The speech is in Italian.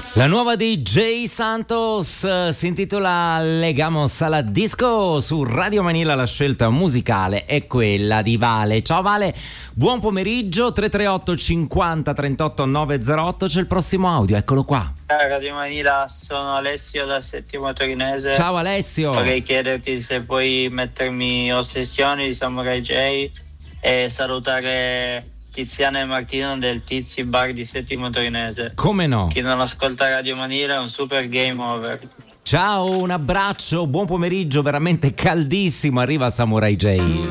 La nuova di Jay Santos si intitola Legamos alla Disco. Su Radio Manila la scelta musicale è quella di Vale. Ciao Vale, buon pomeriggio. 338 50 38 908. C'è il prossimo audio, eccolo qua. Radio Manila, sono Alessio da Settimo Torinese. Ciao Alessio. Vorrei chiederti se puoi mettermi Ossessioni di Samurai J e salutare Tiziana e Martino del Tizi Bar di Settimo Torinese. Come no? Chi non ascolta Radio Manila è un super game over. Ciao, un abbraccio, buon pomeriggio, veramente caldissimo. Arriva Samurai J.